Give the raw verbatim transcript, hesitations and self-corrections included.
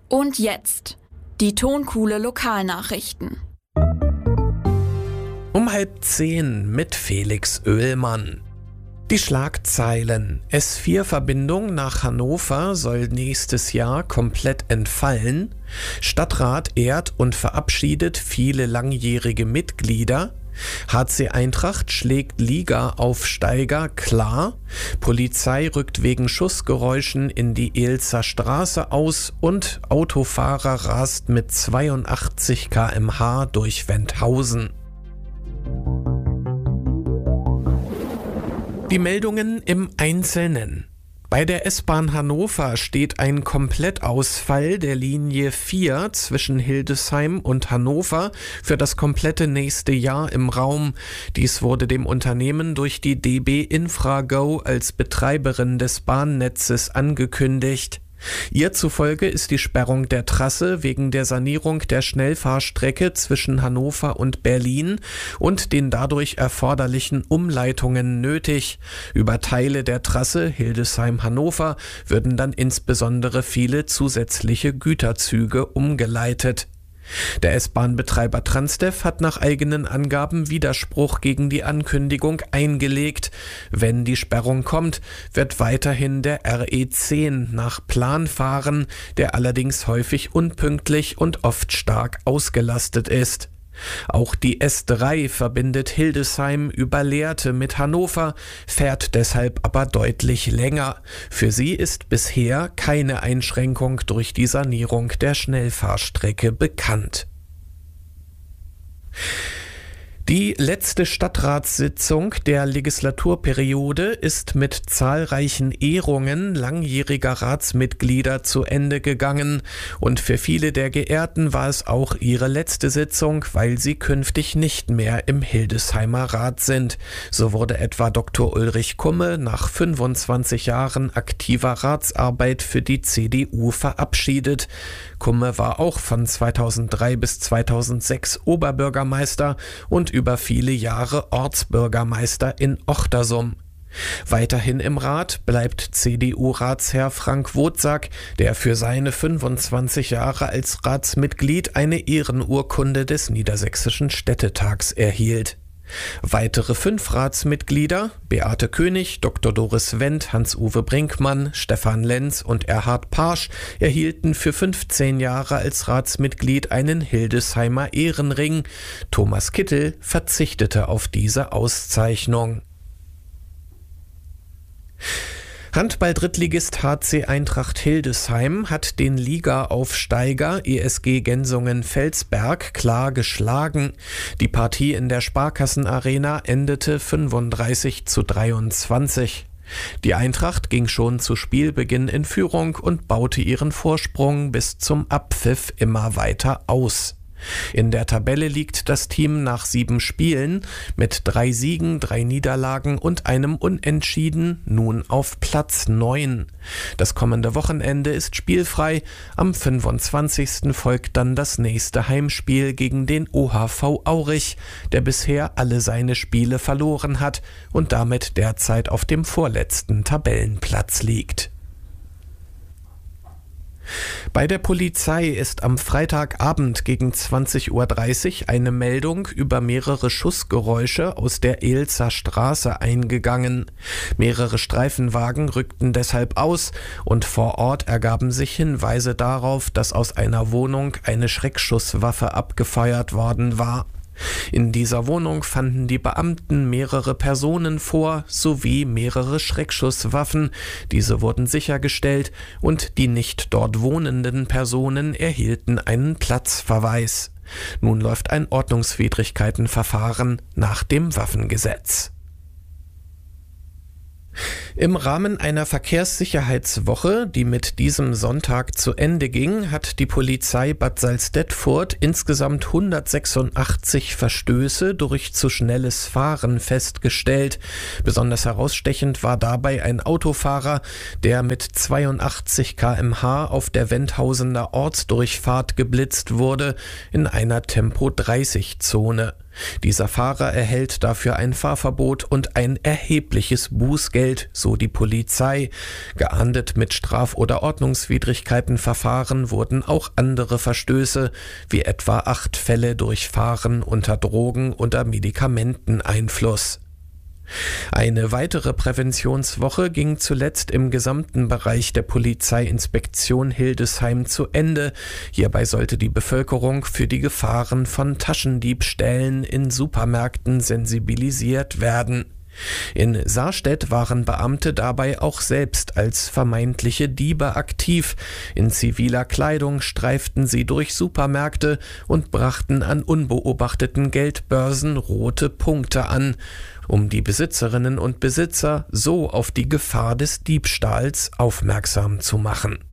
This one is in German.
Und jetzt die Tonkuhle Lokalnachrichten. Um halb zehn mit Felix Oehlmann. Die Schlagzeilen: S vier Verbindung nach Hannover soll nächstes Jahr komplett entfallen. Stadtrat ehrt und verabschiedet viele langjährige Mitglieder. H C Eintracht schlägt Liga-Aufsteiger klar. Polizei rückt wegen Schussgeräuschen in die Eelzer Straße aus und Autofahrer rast mit zweiundachtzig Kilometer pro Stunde durch Wendhausen. Die Meldungen im Einzelnen. Bei der S-Bahn Hannover steht ein Komplettausfall der Linie vier zwischen Hildesheim und Hannover für das komplette nächste Jahr im Raum. Dies wurde dem Unternehmen durch die D B Infrago als Betreiberin des Bahnnetzes angekündigt. Ihr zufolge ist die Sperrung der Trasse wegen der Sanierung der Schnellfahrstrecke zwischen Hannover und Berlin und den dadurch erforderlichen Umleitungen nötig. Über Teile der Trasse Hildesheim-Hannover würden dann insbesondere viele zusätzliche Güterzüge umgeleitet. Der S-Bahn-Betreiber Transdev hat nach eigenen Angaben Widerspruch gegen die Ankündigung eingelegt. Wenn die Sperrung kommt, wird weiterhin der R E zehn nach Plan fahren, der allerdings häufig unpünktlich und oft stark ausgelastet ist. Auch die S drei verbindet Hildesheim über Lehrte mit Hannover, fährt deshalb aber deutlich länger. Für sie ist bisher keine Einschränkung durch die Sanierung der Schnellfahrstrecke bekannt. Die letzte Stadtratssitzung der Legislaturperiode ist mit zahlreichen Ehrungen langjähriger Ratsmitglieder zu Ende gegangen und für viele der Geehrten war es auch ihre letzte Sitzung, weil sie künftig nicht mehr im Hildesheimer Rat sind. So wurde etwa Doktor Ulrich Kumme nach fünfundzwanzig Jahren aktiver Ratsarbeit für die C D U verabschiedet. Kumme war auch von zweitausenddrei bis zweitausendsechs Oberbürgermeister und über viele Jahre Ortsbürgermeister in Ochtersum. Weiterhin im Rat bleibt C D U-Ratsherr Frank Wotsack, der für seine fünfundzwanzig Jahre als Ratsmitglied eine Ehrenurkunde des Niedersächsischen Städtetags erhielt. Weitere fünf Ratsmitglieder, Beate König, Doktor Doris Wendt, Hans-Uwe Brinkmann, Stefan Lenz und Erhard Parsch, erhielten für fünfzehn Jahre als Ratsmitglied einen Hildesheimer Ehrenring. Thomas Kittel verzichtete auf diese Auszeichnung. Handball-Drittligist H C Eintracht Hildesheim hat den Liga-Aufsteiger E S G Gensungen-Felsberg klar geschlagen. Die Partie in der Sparkassenarena endete fünfunddreißig zu dreiundzwanzig. Die Eintracht ging schon zu Spielbeginn in Führung und baute ihren Vorsprung bis zum Abpfiff immer weiter aus. In der Tabelle liegt das Team nach sieben Spielen mit drei Siegen, drei Niederlagen und einem Unentschieden nun auf Platz neun. Das kommende Wochenende ist spielfrei. Am fünfundzwanzigsten folgt dann das nächste Heimspiel gegen den O H V Aurich, der bisher alle seine Spiele verloren hat und damit derzeit auf dem vorletzten Tabellenplatz liegt. Bei der Polizei ist am Freitagabend gegen zwanzig Uhr dreißig eine Meldung über mehrere Schussgeräusche aus der Eelzer Straße eingegangen. Mehrere Streifenwagen rückten deshalb aus und vor Ort ergaben sich Hinweise darauf, dass aus einer Wohnung eine Schreckschusswaffe abgefeuert worden war. In dieser Wohnung fanden die Beamten mehrere Personen vor, sowie mehrere Schreckschusswaffen. Diese wurden sichergestellt und die nicht dort wohnenden Personen erhielten einen Platzverweis. Nun läuft ein Ordnungswidrigkeitenverfahren nach dem Waffengesetz. Im Rahmen einer Verkehrssicherheitswoche, die mit diesem Sonntag zu Ende ging, hat die Polizei Bad Salzdetfurt insgesamt hundertsechsundachtzig Verstöße durch zu schnelles Fahren festgestellt. Besonders herausstechend war dabei ein Autofahrer, der mit zweiundachtzig Kilometer pro Stunde auf der Wendhausener Ortsdurchfahrt geblitzt wurde in einer Tempo dreißig Zone. Dieser Fahrer erhält dafür ein Fahrverbot und ein erhebliches Bußgeld, so die Polizei. Geahndet mit Straf- oder Ordnungswidrigkeitenverfahren wurden auch andere Verstöße, wie etwa acht Fälle durch Fahren unter Drogen- oder Medikamenteneinfluss. Eine weitere Präventionswoche ging zuletzt im gesamten Bereich der Polizeiinspektion Hildesheim zu Ende. Hierbei sollte die Bevölkerung für die Gefahren von Taschendiebstählen in Supermärkten sensibilisiert werden. In Sarstedt waren Beamte dabei auch selbst als vermeintliche Diebe aktiv. In ziviler Kleidung streiften sie durch Supermärkte und brachten an unbeobachteten Geldbörsen rote Punkte an, um die Besitzerinnen und Besitzer so auf die Gefahr des Diebstahls aufmerksam zu machen.